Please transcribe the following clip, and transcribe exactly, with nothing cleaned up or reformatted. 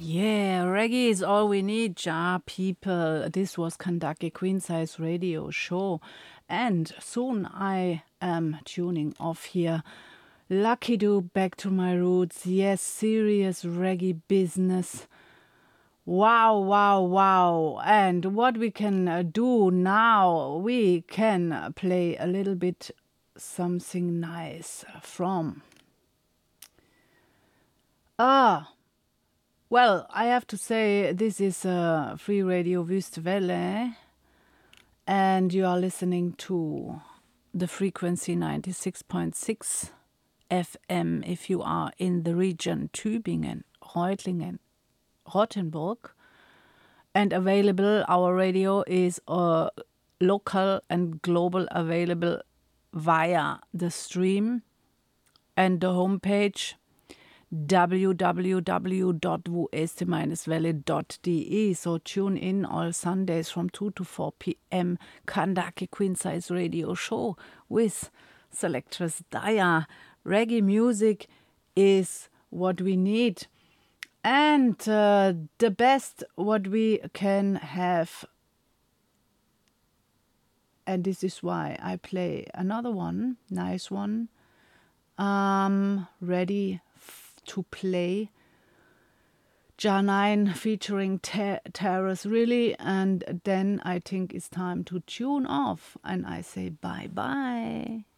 Yeah, reggae is all we need, ja, people. This was Kandake Queen Size Radio Show. And soon I am tuning off here. Lucky do back to my roots. Yes, serious reggae business. Wow, wow, wow. And what we can uh, do now, we can play a little bit something nice from. Ah. Well, I have to say this is uh, Free Radio Wüstewelle, and you are listening to the frequency ninety-six point six F M if you are in the region Tübingen, Reutlingen, Rottenburg. And available, our radio is uh, local and global available via the stream and the homepage w w w dot wueste welle dot d e. So tune in all Sundays from two to four p.m. Kandake Queen Size Radio Show with Selectress Daya. Reggae music is what we need and uh, the best what we can have. And this is why I play another one, nice one, um, ready to play Jah nine featuring Ter- Terrace, really. And then I think it's time to tune off. And I say bye-bye.